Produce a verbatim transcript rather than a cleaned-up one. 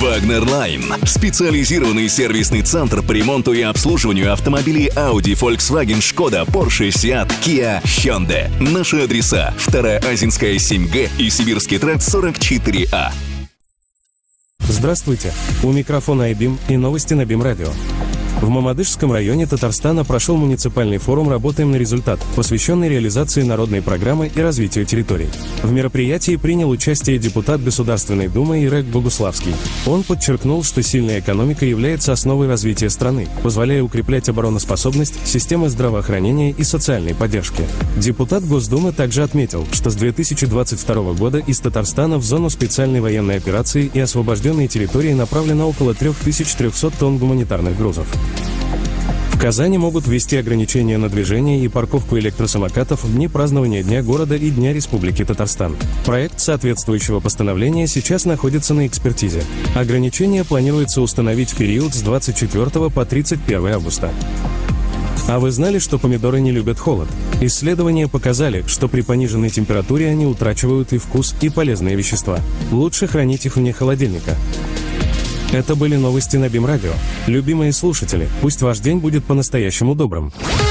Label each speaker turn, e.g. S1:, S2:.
S1: Wagner Line. Специализированный сервисный центр по ремонту и обслуживанию автомобилей Audi, Volkswagen, Skoda, Porsche, Seat, Kia, Hyundai. Наши адреса: Вторая Азинская, семь Г и Сибирский тракт, сорок четыре А.
S2: Здравствуйте, у микрофона Айбим и новости на БИМ-радио. В Мамадышском районе Татарстана прошел муниципальный форум «Работаем на результат», посвященный реализации народной программы и развитию территорий. В мероприятии принял участие депутат Государственной Думы Ирек Богуславский. Он подчеркнул, что сильная экономика является основой развития страны, позволяя укреплять обороноспособность, системы здравоохранения и социальной поддержки. Депутат Госдумы также отметил, что с две тысячи двадцать второго года из Татарстана в зону специальной военной операции и освобожденные территории направлено около три тысячи триста тонн гуманитарных грузов. В Казани могут ввести ограничения на движение и парковку электросамокатов в дни празднования Дня города и Дня Республики Татарстан. Проект соответствующего постановления сейчас находится на экспертизе. Ограничения планируется установить в период с двадцать четвёртого по тридцать первое августа. А вы знали, что помидоры не любят холод? Исследования показали, что при пониженной температуре они утрачивают и вкус, и полезные вещества. Лучше хранить их вне холодильника. Это были новости на БИМ-радио. Любимые слушатели, пусть ваш день будет по-настоящему добрым.